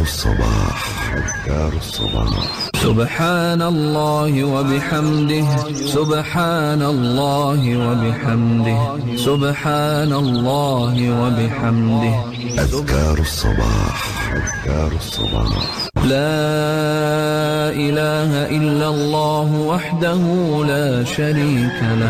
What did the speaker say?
الصباح. أذكار الصباح. سبحان الله وبحمده، سبحان الله وبحمده، سبحان الله وبحمده. أذكار الصباح. أذكار الصباح. لا إله إلا الله وحده لا شريك له،